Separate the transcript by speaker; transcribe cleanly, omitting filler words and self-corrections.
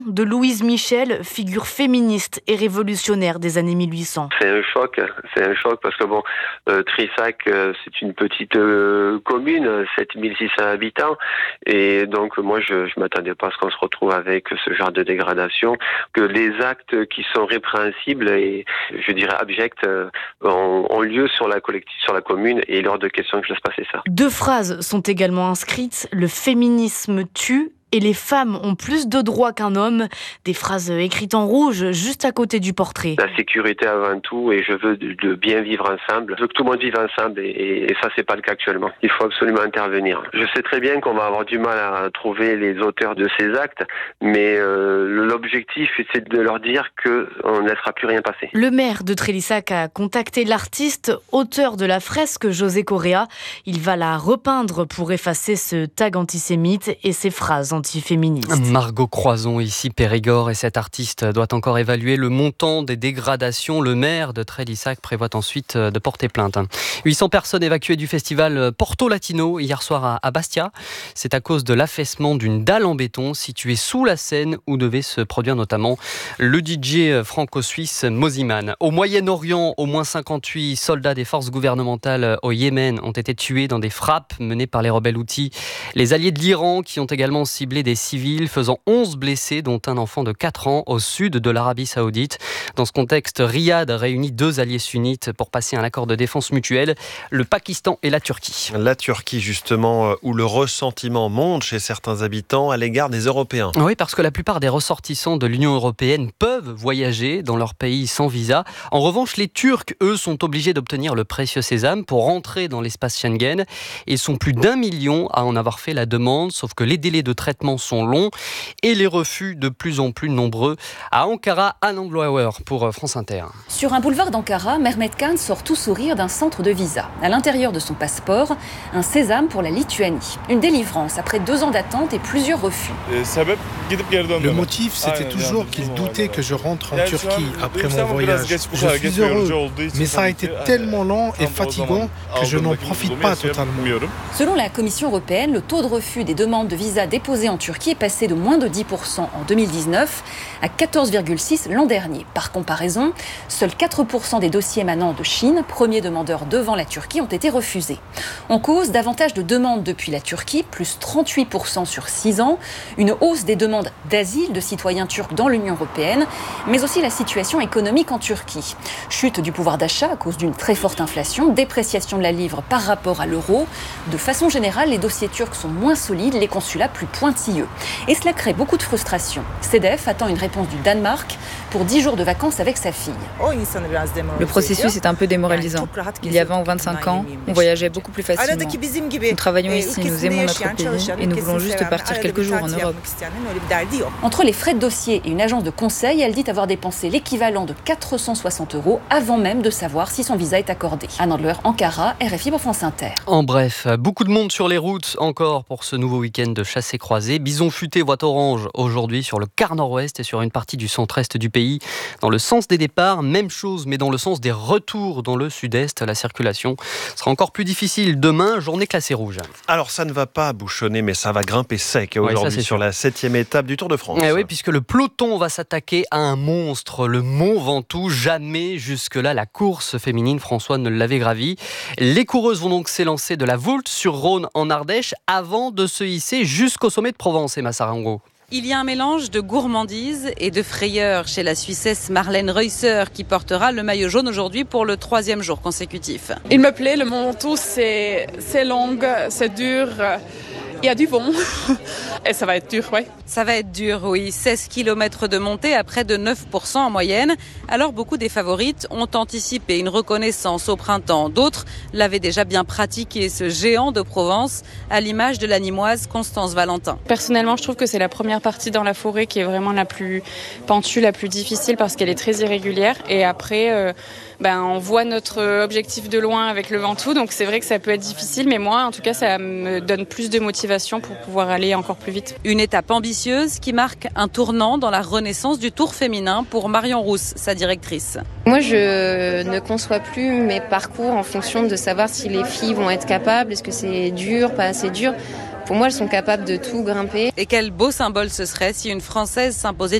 Speaker 1: de Louise Michel, figure féministe et révolutionnaire des années 1800.
Speaker 2: C'est un choc parce que Trissac, c'est une petite commune, 7600 habitants, et donc moi je m'attendais pas à ce qu'on se retrouve avec ce genre de dégradation, que les actes qui sont répréhensibles et je dirais abjects ont lieu sur la commune, et il est hors de question que je laisse passer ça.
Speaker 1: 2 phrases sont également inscrites, le féminisme tue et les femmes ont plus de droits qu'un homme. Des phrases écrites en rouge juste à côté du portrait.
Speaker 2: La sécurité avant tout, et je veux de bien vivre ensemble. Je veux que tout le monde vive ensemble, et ça c'est pas le cas actuellement. Il faut absolument intervenir. Je sais très bien qu'on va avoir du mal à trouver les auteurs de ces actes, mais l'objectif c'est de leur dire qu'on ne laissera plus rien passer.
Speaker 1: Le maire de Trélissac a contacté l'artiste, auteur de la fresque, José Correa. Il va la repeindre pour effacer ce tag antisémite et ses phrases antiféministes.
Speaker 3: Margot Croison, ici Périgord, et cet artiste doit encore évaluer le montant des dégradations. Le maire de Trélissac prévoit ensuite de porter plainte. 800 personnes évacuées du festival Porto Latino hier soir à Bastia. C'est à cause de l'affaissement d'une dalle en béton située sous la scène où devait se produire notamment le DJ franco-suisse Moziman. Au Moyen-Orient, au moins 58 soldats des forces gouvernementales au Yémen ont été tués dans des frappes menées par les rebelles houthis. Les alliés de l'Iran qui ont également ciblé des civils, faisant 11 blessés, dont un enfant de 4 ans au sud de l'Arabie Saoudite. Dans ce contexte, Riyad réunit 2 alliés sunnites pour passer un accord de défense mutuelle, le Pakistan et la Turquie.
Speaker 4: La Turquie, justement, où le ressentiment monte chez certains habitants à l'égard des Européens.
Speaker 3: Oui, parce que la plupart des ressortissants de l'Union européenne peuvent voyager dans leur pays sans visa. En revanche, les Turcs, eux, sont obligés d'obtenir le précieux sésame pour rentrer dans l'espace Schengen et sont plus d'1 million à en avoir fait la demande, sauf que les délais de traitement sont longs et les refus de plus en plus nombreux. À Ankara, Anne Anglauer pour France Inter.
Speaker 5: Sur un boulevard d'Ankara, Mehmet Khan sort tout sourire d'un centre de visa. À l'intérieur de son passeport, un sésame pour la Lituanie. Une délivrance après 2 ans d'attente et plusieurs refus.
Speaker 6: Le motif, c'était toujours qu'il doutait que je rentre en Turquie après mon voyage. Je suis heureux, mais ça a été tellement lent et fatigant que je n'en profite pas totalement.
Speaker 5: Selon la Commission européenne, le taux de refus des demandes de visa déposées en Turquie est passé de moins de 10% en 2019 à 14,6% l'an dernier. Par comparaison, seuls 4% des dossiers émanant de Chine, premier demandeur devant la Turquie, ont été refusés. En cause, davantage de demandes depuis la Turquie, plus 38% sur 6 ans, une hausse des demandes d'asile de citoyens turcs dans l'Union européenne, mais aussi la situation économique en Turquie. Chute du pouvoir d'achat à cause d'une très forte inflation, dépréciation de la livre par rapport à l'euro. De façon générale, les dossiers turcs sont moins solides, les consulats plus pointilleux. Et cela crée beaucoup de frustration. CEDEF attend une réponse du Danemark pour 10 jours de vacances avec sa fille.
Speaker 7: Le processus est un peu démoralisant. Il y a 20 ou 25 ans, on voyageait beaucoup plus facilement. Nous travaillons ici, nous aimons notre pays et nous voulons juste partir quelques jours en Europe.
Speaker 5: Entre les frais de dossier et une agence de conseil, elle dit avoir dépensé l'équivalent de 460 € avant même de savoir si son visa est accordé. Anne Andler, Ankara, RFI pour France Inter.
Speaker 3: En bref, beaucoup de monde sur les routes encore pour ce nouveau week-end de chasse et croisée. Bison futé voit orange aujourd'hui sur le quart nord-ouest et sur une partie du centre-est du pays. Dans le sens des départs, même chose, mais dans le sens des retours dans le sud-est, la circulation sera encore plus difficile. Demain, journée classée rouge.
Speaker 4: Alors ça ne va pas bouchonner, mais ça va grimper sec aujourd'hui sur la 7e étape du Tour de France.
Speaker 3: Oui, puisque le peloton va s'attaquer à un monstre, le Mont Ventoux. Jamais jusque-là la course féminine, François ne l'avait gravi. Les coureuses vont donc s'élancer de la Voulte-sur-Rhône en Ardèche avant de se hisser jusqu'au sommet de Provence, Emma Sarango.
Speaker 8: Il y a un mélange de gourmandise et de frayeur chez la Suissesse Marlène Reusser qui portera le maillot jaune aujourd'hui pour le 3e jour consécutif.
Speaker 9: Il me plaît, le Mont Ventoux, c'est long, c'est dur. Il y a du vent et ça va être dur, oui.
Speaker 8: Ça va être dur, oui. 16 km de montée à près de 9% en moyenne. Alors beaucoup des favorites ont anticipé une reconnaissance au printemps. D'autres l'avaient déjà bien pratiqué, ce géant de Provence, à l'image de la Nîmoise Constance Valentin.
Speaker 9: Personnellement, je trouve que c'est la première partie dans la forêt qui est vraiment la plus pentue, la plus difficile parce qu'elle est très irrégulière. Et après, on voit notre objectif de loin avec le Ventoux. Donc c'est vrai que ça peut être difficile, mais moi, en tout cas, ça me donne plus de motivation pour pouvoir aller encore plus vite.
Speaker 8: Une étape ambitieuse qui marque un tournant dans la renaissance du Tour féminin pour Marion Rousse, sa directrice.
Speaker 10: Moi, je ne conçois plus mes parcours en fonction de savoir si les filles vont être capables, est-ce que c'est dur, pas assez dur. Pour moi, elles sont capables de tout grimper.
Speaker 8: Et quel beau symbole ce serait si une Française s'imposait